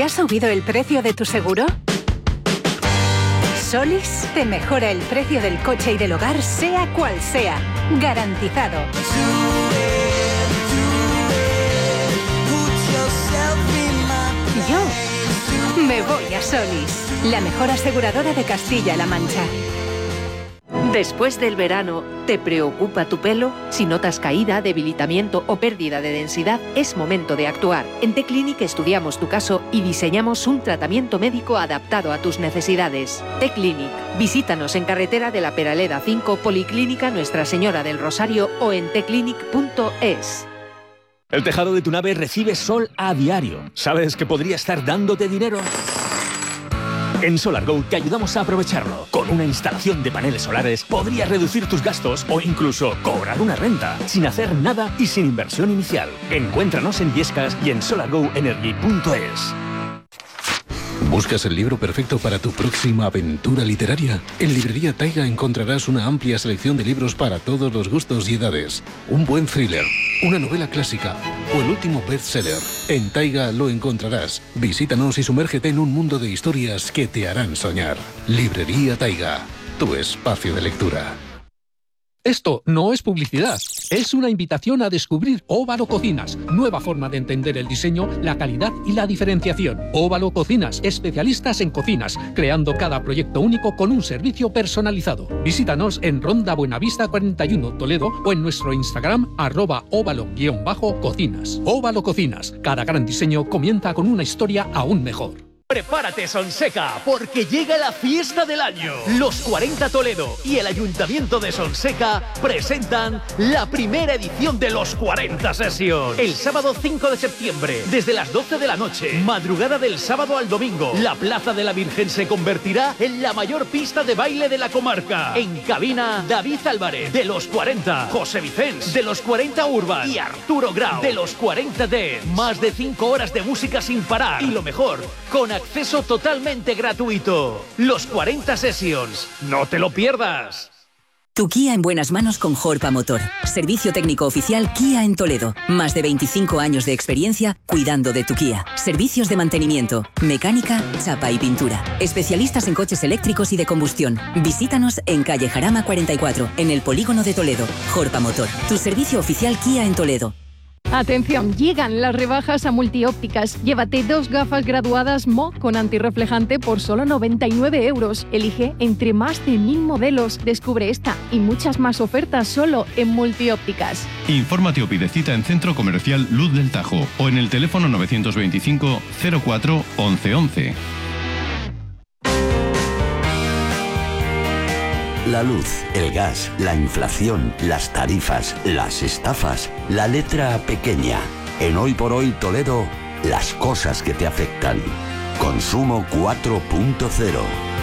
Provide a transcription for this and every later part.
¿Te ha subido el precio de tu seguro? Solís te mejora el precio del coche y del hogar, sea cual sea. Garantizado. Yo me voy a Solís, la mejor aseguradora de Castilla-La Mancha. Después del verano, ¿te preocupa tu pelo? Si notas caída, debilitamiento o pérdida de densidad, es momento de actuar. En T-Clinic estudiamos tu caso y diseñamos un tratamiento médico adaptado a tus necesidades. T-Clinic. Visítanos en Carretera de la Peraleda 5, Policlínica Nuestra Señora del Rosario o en tclinic.es. El tejado de tu nave recibe sol a diario. ¿Sabes que podría estar dándote dinero? En SolarGo te ayudamos a aprovecharlo. Con una instalación de paneles solares podrías reducir tus gastos o incluso cobrar una renta, sin hacer nada y sin inversión inicial. Encuéntranos en Illescas y en solargoenergy.es. ¿Buscas el libro perfecto para tu próxima aventura literaria? En Librería Taiga encontrarás una amplia selección de libros para todos los gustos y edades. Un buen thriller, una novela clásica o el último bestseller. En Taiga lo encontrarás. Visítanos y sumérgete en un mundo de historias que te harán soñar. Librería Taiga, tu espacio de lectura. Esto no es publicidad, es una invitación a descubrir Óvalo Cocinas, nueva forma de entender el diseño, la calidad y la diferenciación. Óvalo Cocinas, especialistas en cocinas, creando cada proyecto único con un servicio personalizado. Visítanos en Ronda Buenavista 41 Toledo o en nuestro Instagram @óvalo_cocinas. Óvalo Cocinas, cada gran diseño comienza con una historia aún mejor. Prepárate, Sonseca, porque llega la fiesta del año. Los 40 Toledo y el Ayuntamiento de Sonseca presentan la primera edición de los 40 Sessions. El sábado 5 de septiembre, desde las 12 de la noche, madrugada del sábado al domingo, la Plaza de la Virgen se convertirá en la mayor pista de baile de la comarca. En cabina, David Álvarez, de los 40, José Vicens, de los 40 Urban y Arturo Grau, de los 40 Dance. Más de 5 horas de música sin parar. Y lo mejor, con acceso totalmente gratuito. Los 40 Sessions. No te lo pierdas. Tu Kia en buenas manos con Jorpa Motor. Servicio técnico oficial Kia en Toledo. Más de 25 años de experiencia cuidando de tu Kia. Servicios de mantenimiento, mecánica, chapa y pintura. Especialistas en coches eléctricos y de combustión. Visítanos en calle Jarama 44, en el polígono de Toledo. Jorpa Motor. Tu servicio oficial Kia en Toledo. Atención, llegan las rebajas a Multiópticas. Llévate 2 gafas graduadas Mo con antirreflejante por solo 99 €. Elige entre más de 1000 modelos. Descubre esta y muchas más ofertas solo en Multiópticas. Infórmate o pide cita en Centro Comercial Luz del Tajo o en el teléfono 925 04 11 11. La luz, el gas, la inflación, las tarifas, las estafas, la letra pequeña. En Hoy por Hoy Toledo, las cosas que te afectan. Consumo 4.0.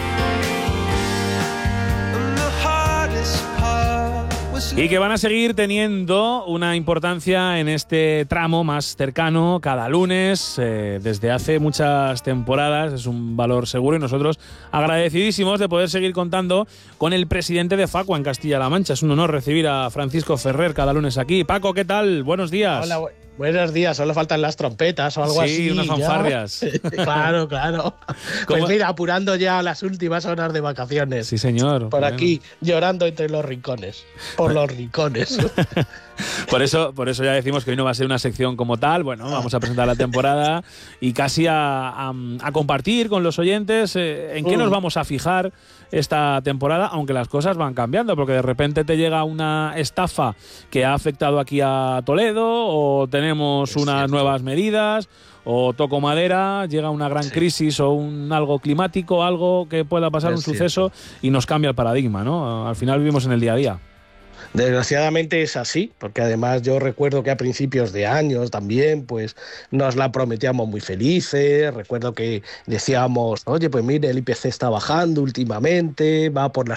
Y que van a seguir teniendo una importancia en este tramo más cercano cada lunes, desde hace muchas temporadas. Es un valor seguro y nosotros agradecidísimos de poder seguir contando con el presidente de Facua en Castilla-La Mancha. Es un honor recibir a Francisco Ferrer cada lunes aquí. Paco, ¿qué tal? Buenos días. Hola, buenos días. Solo faltan las trompetas o algo así. Sí, unas fanfarrias. Claro. Pues mira, apurando ya las últimas horas de vacaciones. Sí, señor. Por aquí, llorando entre los rincones. Por los rincones. Por eso ya decimos que hoy no va a ser una sección como tal. Bueno, vamos a presentar la temporada y casi a compartir con los oyentes en qué nos vamos a fijar esta temporada, aunque las cosas van cambiando, porque de repente te llega una estafa que ha afectado aquí a Toledo, o tenemos unas nuevas medidas, o toco madera, llega una gran crisis o algo climático, algo que pueda pasar, un suceso, y nos cambia el paradigma, ¿no? Al final vivimos en el día a día. Desgraciadamente es así, porque además yo recuerdo que a principios de años también pues nos la prometíamos muy felices. Recuerdo que decíamos, oye, pues mire, el IPC está bajando últimamente, va por las